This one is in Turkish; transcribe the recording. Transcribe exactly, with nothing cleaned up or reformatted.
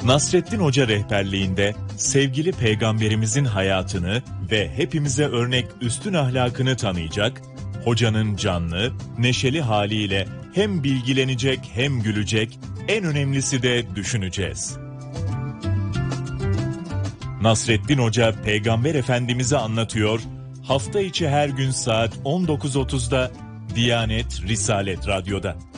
Nasrettin Hoca rehberliğinde sevgili peygamberimizin hayatını ve hepimize örnek üstün ahlakını tanıyacak, hocanın canlı, neşeli haliyle hem bilgilenecek hem gülecek, en önemlisi de düşüneceğiz. Nasrettin Hoca Peygamber Efendimiz'i anlatıyor, hafta içi her gün saat on dokuz otuzda Diyanet Risalet Radyo'da.